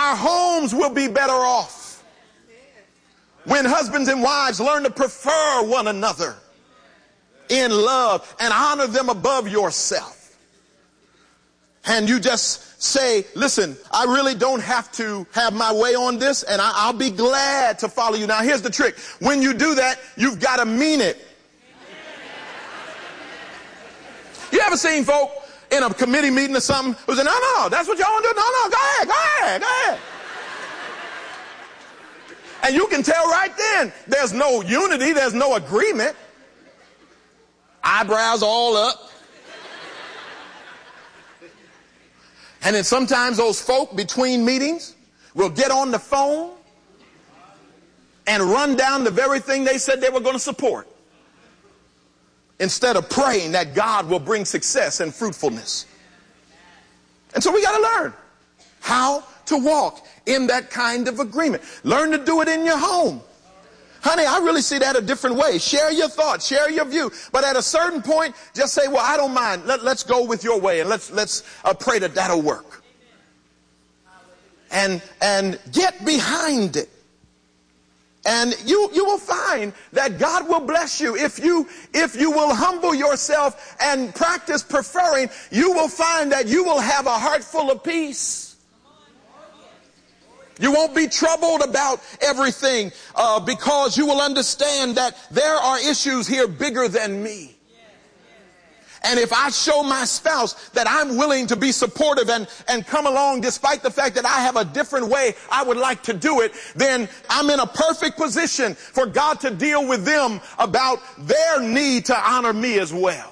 Our homes will be better off when husbands and wives learn to prefer one another in love and honor them above yourself. And you just say, listen, I really don't have to have my way on this, and I'll be glad to follow you. Now, here's the trick. When you do that, you've got to mean it. You ever seen folk in a committee meeting or something who say, no, that's what y'all want to do? No, go ahead. And you can tell right then, there's no unity, there's no agreement. Eyebrows all up. And then sometimes those folk between meetings will get on the phone and run down the very thing they said they were going to support, instead of praying that God will bring success and fruitfulness. And so we got to learn how to walk in that kind of agreement. Learn to do it in your home. Honey, I really see that a different way. Share your thoughts, share your view. But at a certain point, just say, well, I don't mind. Let's go with your way, and let's pray that that'll work. And get behind it. And you will find that God will bless you. If you will humble yourself and practice preferring, you will find that you will have a heart full of peace. You won't be troubled about everything because you will understand that there are issues here bigger than me. And if I show my spouse that I'm willing to be supportive and come along despite the fact that I have a different way I would like to do it, then I'm in a perfect position for God to deal with them about their need to honor me as well.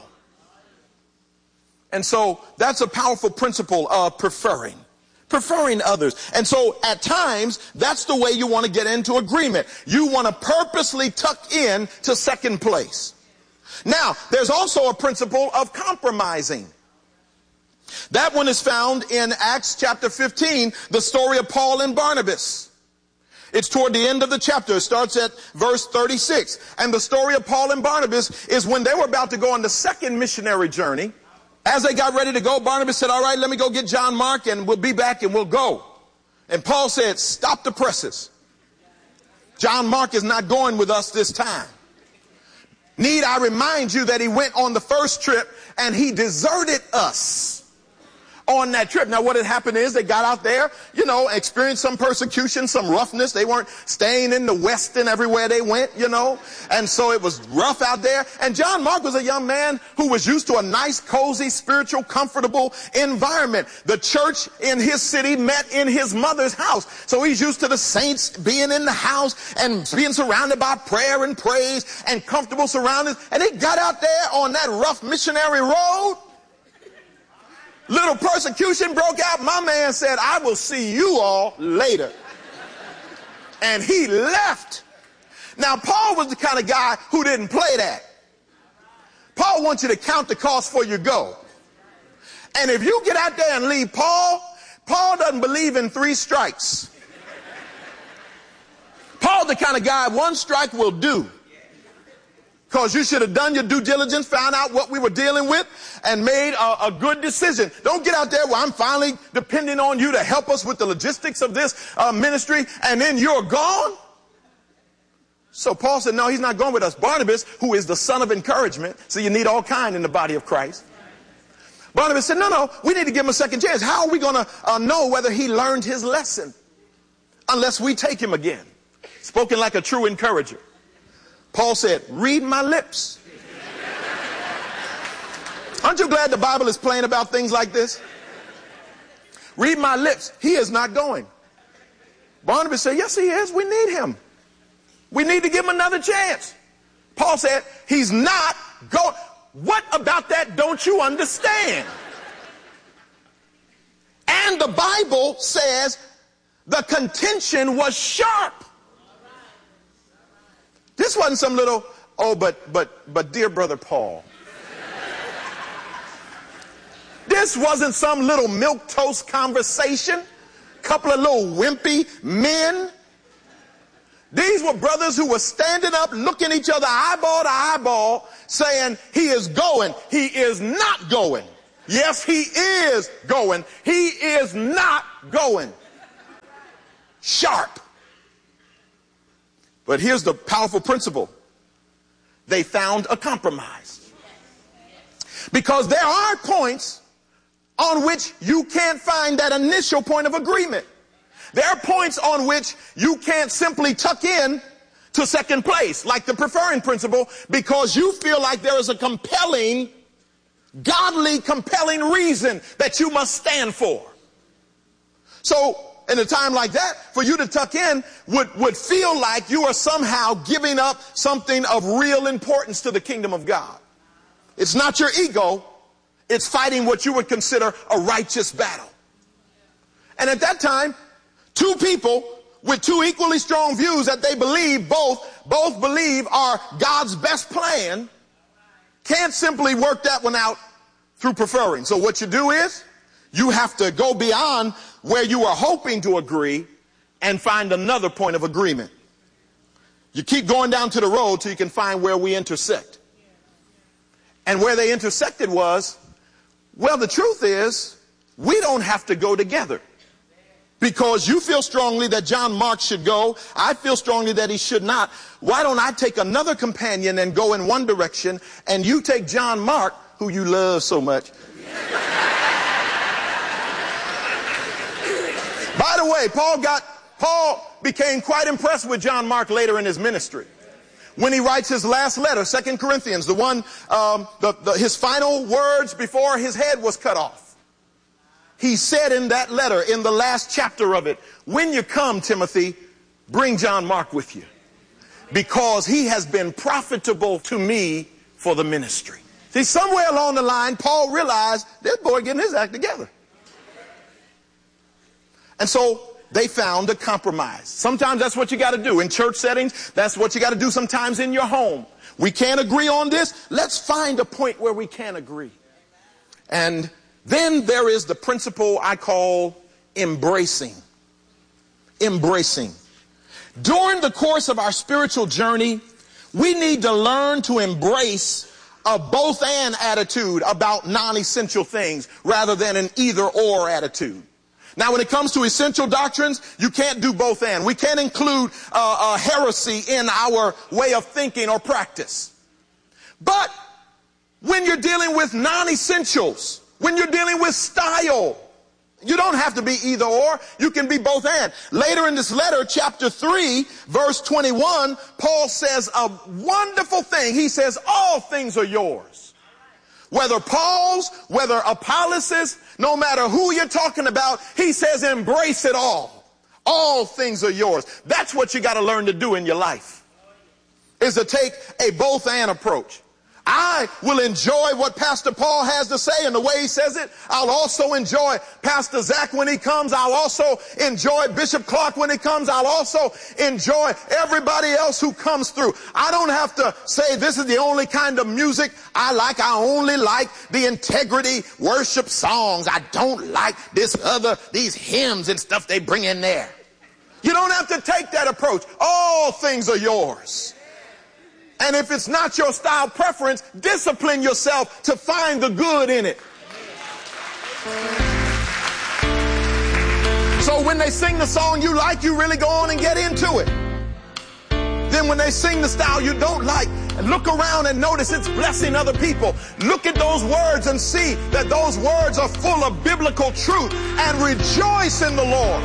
And so that's a powerful principle of preferring others. And so at times, that's the way you want to get into agreement. You want to purposely tuck in to second place. Now, there's also a principle of compromising. That one is found in Acts chapter 15, the story of Paul and Barnabas. It's toward the end of the chapter. It starts at verse 36. And the story of Paul and Barnabas is when they were about to go on the second missionary journey. As they got ready to go, Barnabas said, all right, let me go get John Mark and we'll be back and we'll go. And Paul said, stop the presses. John Mark is not going with us this time. Need I remind you that he went on the first trip and he deserted us on that trip. Now, what had happened is they got out there, experienced some persecution, some roughness. They weren't staying in the West and everywhere they went, and so it was rough out there. And John Mark was a young man who was used to a nice, cozy, spiritual, comfortable environment. The church in his city met in his mother's house. So he's used to the saints being in the house and being surrounded by prayer and praise and comfortable surroundings. And he got out there on that rough missionary road. Little persecution broke out. My man said, I will see you all later. And he left. Now, Paul was the kind of guy who didn't play that. Paul wants you to count the cost before you go. And if you get out there and leave Paul doesn't believe in 3 strikes. Paul's the kind of guy, 1 strike will do. Because you should have done your due diligence, found out what we were dealing with, and made a good decision. Don't get out there where I'm finally depending on you to help us with the logistics of this ministry, and then you're gone. So Paul said, no, he's not going with us. Barnabas, who is the son of encouragement, so you need all kind in the body of Christ. Barnabas said, no, we need to give him a second chance. How are we going to know whether he learned his lesson unless we take him again? Spoken like a true encourager. Paul said, read my lips. Aren't you glad the Bible is playing about things like this? Read my lips. He is not going. Barnabas said, yes, he is. We need him. We need to give him another chance. Paul said, he's not going. What about that don't you understand? And the Bible says the contention was sharp. This wasn't some little, but dear brother Paul. This wasn't some little milquetoast conversation. Couple of little wimpy men. These were brothers who were standing up, looking each other eyeball to eyeball, saying, he is going. He is not going. Yes, he is going. He is not going. sharp. But here's the powerful principle. They found a compromise. Because there are points on which you can't find that initial point of agreement. There are points on which you can't simply tuck in to second place, like the preferring principle, because you feel like there is a compelling, godly, compelling reason that you must stand for. So, in a time like that, for you to tuck in would feel like you are somehow giving up something of real importance to the kingdom of God. It's not your ego. It's fighting what you would consider a righteous battle. And at that time, two people with two equally strong views that they believe both believe are God's best plan can't simply work that one out through preferring. So what you do is you have to go beyond where you are hoping to agree and find another point of agreement. You keep going down to the road till you can find where we intersect. And where they intersected was, well, the truth is, we don't have to go together. Because you feel strongly that John Mark should go, I feel strongly that he should not. Why don't I take another companion and go in one direction, and you take John Mark, who you love so much. By the way, Paul became quite impressed with John Mark later in his ministry. When he writes his last letter, 2 Corinthians, the one, his final words before his head was cut off. He said in that letter, in the last chapter of it, when you come, Timothy, bring John Mark with you, because he has been profitable to me for the ministry. See, somewhere along the line, Paul realized this boy getting his act together. And so they found a compromise. Sometimes that's what you got to do in church settings. That's what you got to do sometimes in your home. We can't agree on this. Let's find a point where we can agree. And then there is the principle I call embracing. Embracing. During the course of our spiritual journey, we need to learn to embrace a both-and attitude about non-essential things rather than an either-or attitude. Now, when it comes to essential doctrines, you can't do both and. We can't include heresy in our way of thinking or practice. But when you're dealing with non-essentials, when you're dealing with style, you don't have to be either or. You can be both and. Later in this letter, chapter 3, verse 21, Paul says a wonderful thing. He says, all things are yours. Whether Paul's, whether Apollos', no matter who you're talking about, he says embrace it all. All things are yours. That's what you got to learn to do in your life, is to take a both and approach. I will enjoy what Pastor Paul has to say and the way he says it. I'll also enjoy Pastor Zach when he comes. I'll also enjoy Bishop Clark when he comes. I'll also enjoy everybody else who comes through. I don't have to say this is the only kind of music I like. I only like the integrity worship songs. I don't like these hymns and stuff they bring in there. You don't have to take that approach. All things are yours. And if it's not your style preference, discipline yourself to find the good in it. So when they sing the song you like, you really go on and get into it. Then when they sing the style you don't like, look around and notice it's blessing other people. Look at those words and see that those words are full of biblical truth, and rejoice in the Lord.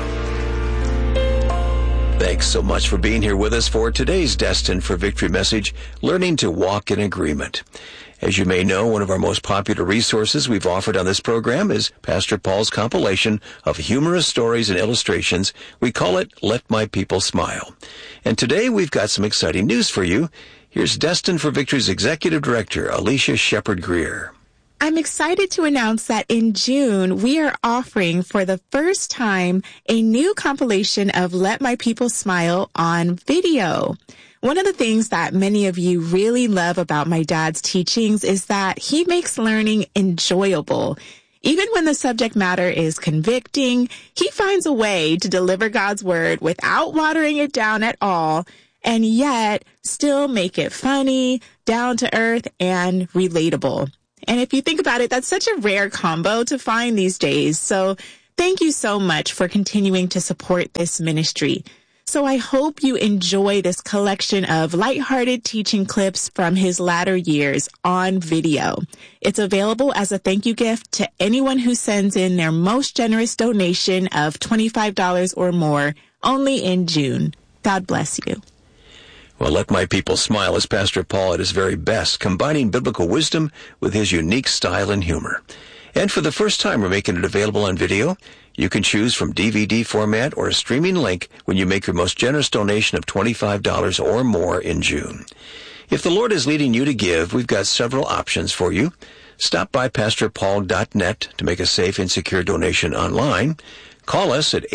Thanks so much for being here with us for today's Destined for Victory message, Learning to Walk in Agreement. As you may know, one of our most popular resources we've offered on this program is Pastor Paul's compilation of humorous stories and illustrations. We call it Let My People Smile. And today we've got some exciting news for you. Here's Destined for Victory's Executive Director, Alicia Shepard-Greer. I'm excited to announce that in June, we are offering for the first time a new compilation of Let My People Smile on video. One of the things that many of you really love about my dad's teachings is that he makes learning enjoyable. Even when the subject matter is convicting, he finds a way to deliver God's word without watering it down at all, and yet still make it funny, down to earth, and relatable. And if you think about it, that's such a rare combo to find these days. So Thank you so much for continuing to support this ministry. So I hope you enjoy this collection of lighthearted teaching clips from his latter years on video. It's available as a thank you gift to anyone who sends in their most generous donation of $25 or more, only in June. God bless you. Well, Let My People Smile is Pastor Paul at his very best, combining biblical wisdom with his unique style and humor. And for the first time, we're making it available on video. You can choose from DVD format or a streaming link when you make your most generous donation of $25 or more in June. If the Lord is leading you to give, we've got several options for you. Stop by PastorPaul.net to make a safe and secure donation online. Call us at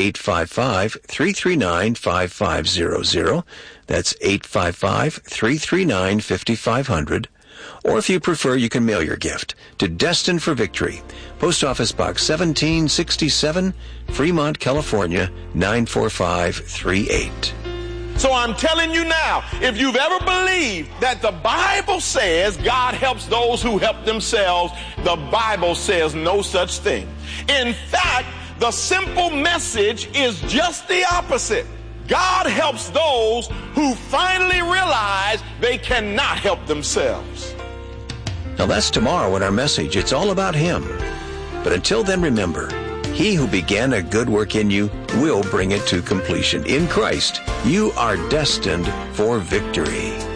855-339-5500. That's 855-339-5500. Or if you prefer, you can mail your gift to Destined for Victory, Post Office Box 1767, Fremont, California, 94538. So I'm telling you now, if you've ever believed that the Bible says God helps those who help themselves, the Bible says no such thing. In fact, the simple message is just the opposite. God helps those who finally realize they cannot help themselves. Now that's tomorrow in our message. It's all about Him. But until then, remember, He who began a good work in you will bring it to completion. In Christ, you are destined for victory.